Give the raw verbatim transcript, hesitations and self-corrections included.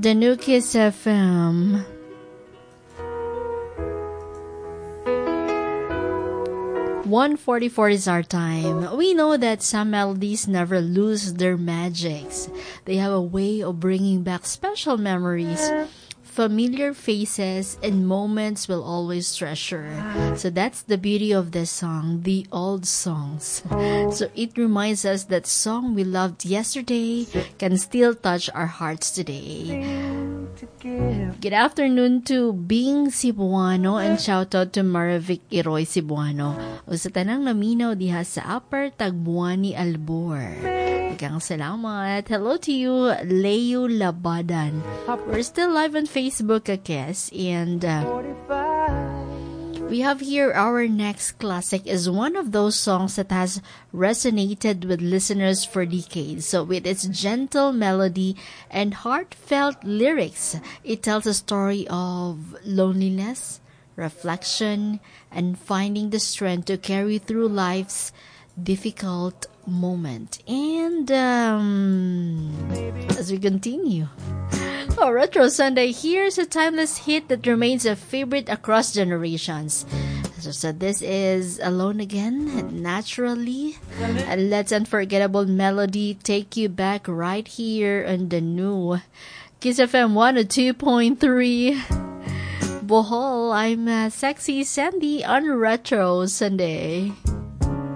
The new Kiss F M. one forty-four is our time. We know that some melodies never lose their magics. They have a way of bringing back special memories. Familiar faces and moments we'll always treasure. So that's the beauty of this song, the old songs. So it reminds us that song we loved yesterday can still touch our hearts today. Good afternoon to Bing Cebuano and shout out to Marivic Iroy Cebuano. O sa tanang naminaw diha sa Upper Tagbuani Albor. Magang salamat. Hello to you, Leo Labadan. We're still live on Facebook, I guess. And uh, we have here our next classic is one of those songs that has resonated with listeners for decades. So with its gentle melody and heartfelt lyrics, it tells a story of loneliness, reflection, and finding the strength to carry through life's difficult moment. And um, as we continue, oh, Retro Sunday, here's a timeless hit that remains a favorite across generations. So, so this is Alone Again, Naturally, and let's unforgettable melody take you back right here on the new Kiss F M one oh two point three. Bohol, I'm uh, Sexy Sandy on Retro Sunday.